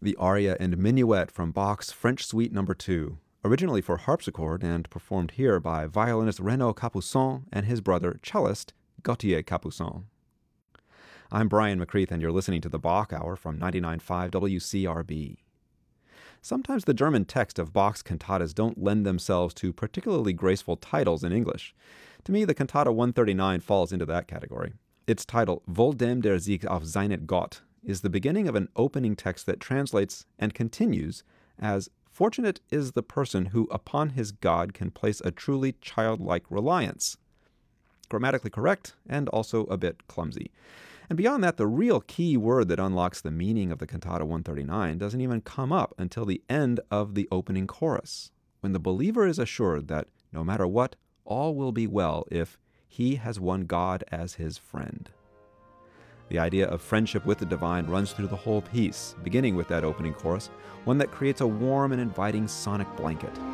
The aria and minuet from Bach's French Suite No. 2, originally for harpsichord and performed here by violinist Renaud Capuçon and his brother, cellist Gauthier Capuçon. I'm Brian McCreath, and you're listening to the Bach Hour from 99.5 WCRB. Sometimes the German text of Bach's cantatas don't lend themselves to particularly graceful titles in English. To me, the Cantata 139 falls into that category. Its title, Wohl dem der sich auf seinen Gott, is the beginning of an opening text that translates and continues as, "Fortunate is the person who upon his God can place a truly childlike reliance." Grammatically correct and also a bit clumsy. And beyond that, the real key word that unlocks the meaning of the Cantata 139 doesn't even come up until the end of the opening chorus, when the believer is assured that no matter what, all will be well if he has won God as his friend. The idea of friendship with the divine runs through the whole piece, beginning with that opening chorus, one that creates a warm and inviting sonic blanket.